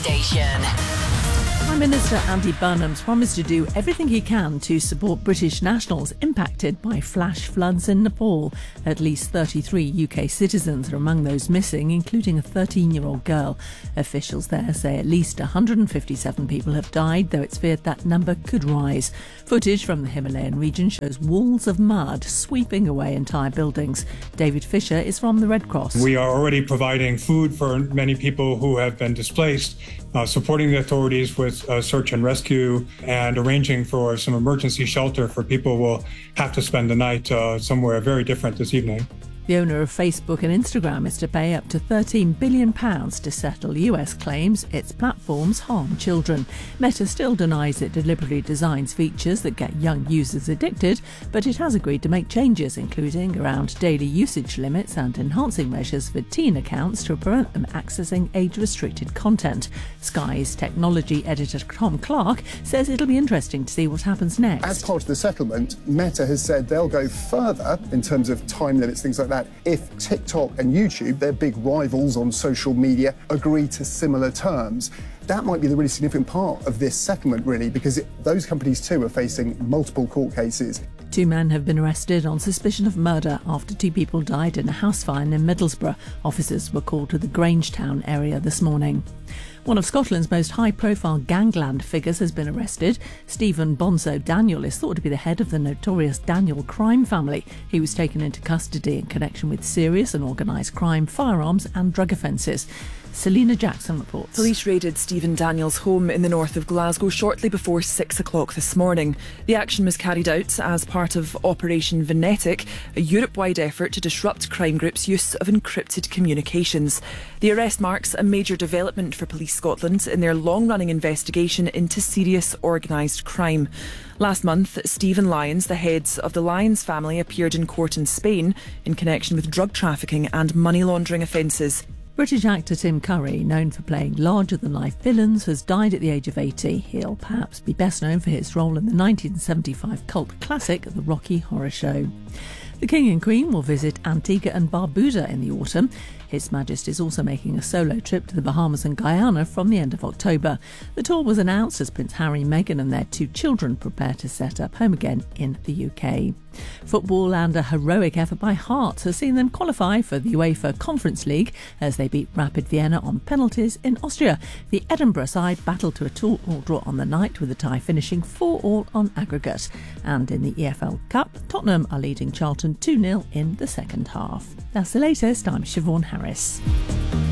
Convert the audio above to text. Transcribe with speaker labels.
Speaker 1: Station.
Speaker 2: Prime Minister Andy Burnham's promised to do everything he can to support British nationals impacted by flash floods in Nepal. At least 33 UK citizens are among those missing, including a 13-year-old girl. Officials there say at least 157 people have died, though it's feared that number could rise. Footage from the Himalayan region shows walls of mud sweeping away entire buildings. David Fisher is from the Red Cross.
Speaker 3: We are already providing food for many people who have been displaced, supporting the authorities with search and rescue, and arranging for some emergency shelter for people who will have to spend the night somewhere very different this evening.
Speaker 2: The owner of Facebook and Instagram is to pay up to £13 billion to settle US claims its platforms harm children. Meta still denies it deliberately designs features that get young users addicted, but it has agreed to make changes, including around daily usage limits and enhancing measures for teen accounts to prevent them accessing age-restricted content. Sky's technology editor Tom Clark says it'll be interesting to see what happens next.
Speaker 4: As part of the settlement, Meta has said they'll go further in terms of time limits, things like that, if TikTok and YouTube, their big rivals on social media, agree to similar terms. That might be the really significant part of this settlement, really, because those companies too are facing multiple court cases.
Speaker 2: 2 men have been arrested on suspicion of murder after 2 people died in a house fire in Middlesbrough. Officers were called to the Grangetown area this morning. One of Scotland's most high-profile gangland figures has been arrested. Stephen Bonzo Daniel is thought to be the head of the notorious Daniel crime family. He was taken into custody in connection with serious and organised crime, firearms and drug offences. Selina Jackson reports.
Speaker 5: Police raided Stephen Daniel's home in the north of Glasgow shortly before 6 o'clock this morning. The action was carried out as part of Operation Venetic, a Europe-wide effort to disrupt crime groups' use of encrypted communications. The arrest marks a major development for Police Scotland in their long-running investigation into serious organised crime. Last month, Stephen Lyons, the head of the Lyons family, appeared in court in Spain in connection with drug trafficking and money laundering offences.
Speaker 2: British actor Tim Curry, known for playing larger-than-life villains, has died at the age of 80. He'll perhaps be best known for his role in the 1975 cult classic The Rocky Horror Show. The King and Queen will visit Antigua and Barbuda in the autumn. His Majesty is also making a solo trip to the Bahamas and Guyana from the end of October. The tour was announced as Prince Harry, Meghan and their 2 children prepare to set up home again in the UK. Football and a heroic effort by Hearts has seen them qualify for the UEFA Conference League as they beat Rapid Vienna on penalties in Austria. The Edinburgh side battled to a 2-2 draw on the night, with the tie finishing 4-4 on aggregate. And in the EFL Cup, Tottenham are leading Charlton 2-0 in the second half. That's the latest. I'm Siobhan Harris.